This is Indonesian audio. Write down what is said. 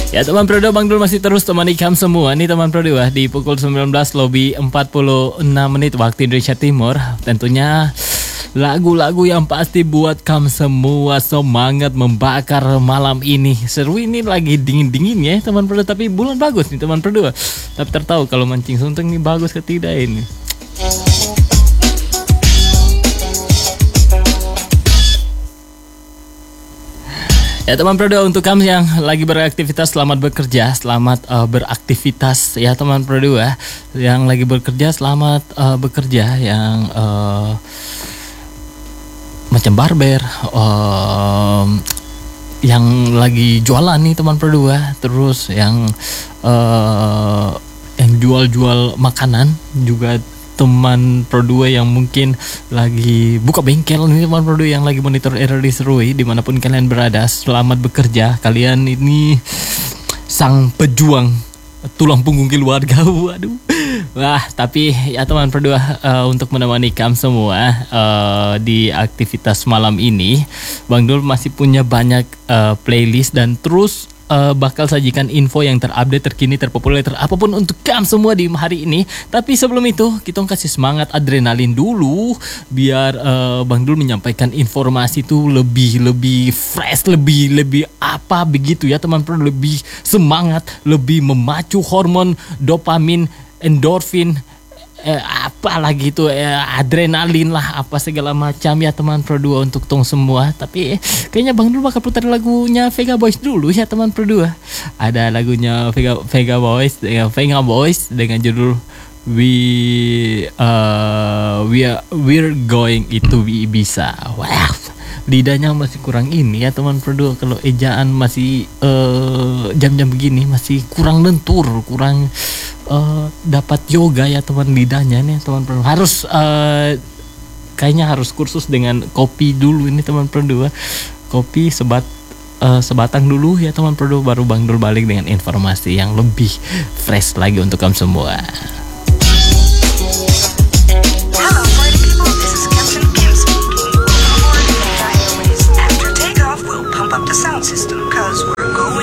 Ya teman Prodo, Bang Dul masih terus temani kamu semua nih teman Prodo di pukul 19 lebih 46 menit waktu Indonesia Timur. Tentunya lagu-lagu yang pasti buat kamu semua semangat membakar malam ini. Seru ini lagi dingin-dingin ya teman Prodo, tapi bulan bagus nih teman Prodo. Tapi tertahu kalau mancing suntung ini bagus ke tidak ini. Ya teman Prodo, untuk kamu yang lagi beraktivitas selamat bekerja, selamat beraktivitas ya teman Prodo ya. Yang lagi bekerja selamat bekerja, yang macam barber, yang lagi jualan nih teman Prodo ya. Terus yang jual-jual makanan juga teman Prodo yang mungkin lagi buka bengkel nih teman Prodo yang lagi monitor RRD Serui dimanapun kalian berada, selamat bekerja. Kalian ini sang pejuang tulang punggung keluarga. Waduh. Wah, tapi ya teman Prodo, untuk menemani kamu semua di aktivitas malam ini, Bang Dul masih punya banyak playlist dan terus bakal sajikan info yang terupdate, terkini, terpopuler, apapun untuk kamu semua di hari ini. Tapi sebelum itu kita kasih semangat adrenalin dulu biar Bang Dul menyampaikan informasi itu lebih fresh, lebih apa begitu ya teman Prodo, lebih semangat, lebih memacu hormon dopamin, endorfin, apalagi itu adrenalin lah, apa segala macam ya teman Prodo untuk tong semua. Tapi kayaknya Bang Dul bakal putar lagunya Vega Boys dulu ya teman Prodo. Ada lagunya Vega Boys dengan judul We're Going to Ibiza. Wow, lidahnya masih kurang ini ya teman Prodo, kalau ejaan masih jam-jam begini masih kurang lentur, kurang dapat yoga ya teman lidahnya nih teman Prodo. Harus kayaknya harus kursus dengan kopi dulu ini teman Prodo. Kopi sebatang dulu ya teman Prodo, baru Bang Dul balik dengan informasi yang lebih fresh lagi untuk kamu semua.